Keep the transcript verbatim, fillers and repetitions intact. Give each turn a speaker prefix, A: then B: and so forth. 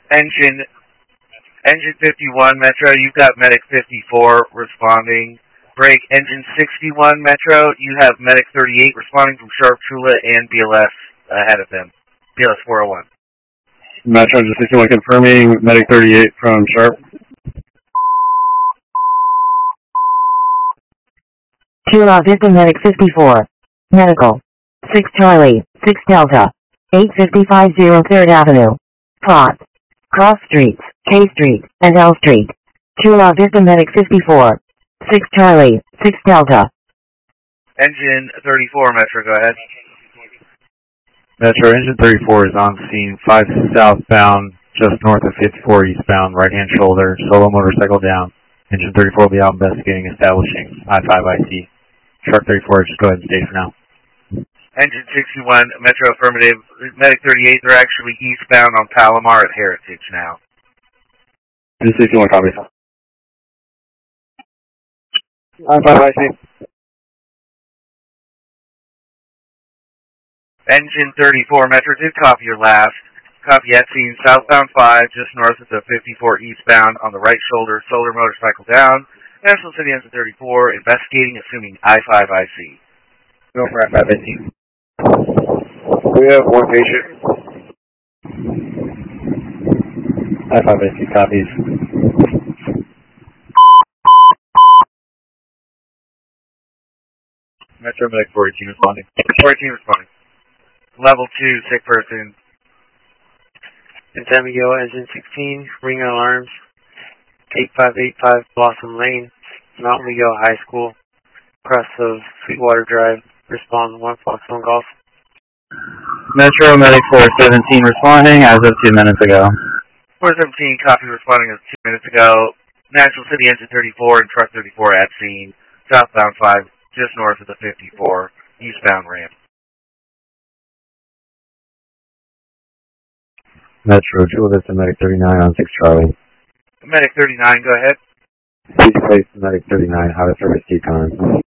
A: Engine, engine fifty-one, Metro, you've got medic fifty-four responding. Break, engine sixty-one, Metro, you have medic thirty-eight responding from Sharp, Chula, and B L S ahead of them. B L S four oh one.
B: Metro, engine sixty-one confirming, medic thirty-eight from Sharp.
C: Chula, victim medic fifty-four. Medical. six Charlie, six Delta. eight fifty-five zero third Avenue. Plot. Cross Streets, K Street, and L Street. Chula, victim medic fifty-four. six Charlie, six Delta.
A: Engine thirty-four, Metro, go ahead.
D: Metro, engine thirty-four is on scene, five southbound, just north of fifty-four eastbound, right-hand shoulder, solo motorcycle down. Engine thirty-four will be out investigating, establishing I five I C. Sharp thirty-four, just go ahead and stay for now.
A: Engine sixty-one, Metro affirmative. Medic thirty-eight, they're actually eastbound on Palomar at Heritage now.
B: Engine sixty-one, copy. I five I C.
A: Engine thirty-four, Metro, did copy your last. Copy at scene, southbound five, just north of the fifty-four eastbound on the right shoulder, solar motorcycle down. National City Engine thirty-four, investigating, assuming I five I C.
B: Go for I five I C. We have one patient. I five I C copies.
D: Metro, medic four eighteen responding.
A: four eighteen responding. Level two, sick person.
E: In San Miguel, engine sixteen, ring alarms, eight five eight five Blossom Lane, Mount Miguel High School, cross of Sweetwater Drive, respond one Foxtrot Golf.
D: Metro, medic four seventeen responding as of two minutes ago.
A: four seventeen, copy responding as two minutes ago. National City Engine thirty-four and Truck thirty-four at scene, southbound five, just north of the fifty-four, eastbound ramp.
D: Metro, Chula Vista, medic thirty-nine on six Charlie.
A: Medic thirty-nine, go ahead.
D: Please place medic thirty-nine, out of service decon.